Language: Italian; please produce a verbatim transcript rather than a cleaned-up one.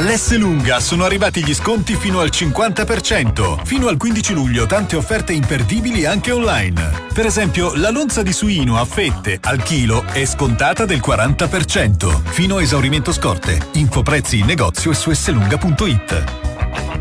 All'Esselunga sono arrivati gli sconti fino al cinquanta per cento. Fino al quindici luglio tante offerte imperdibili anche online. Per esempio, la lonza di suino a fette al chilo è scontata del quaranta per cento. Fino a esaurimento scorte. Infoprezzi in negozio e su esselunga punto it.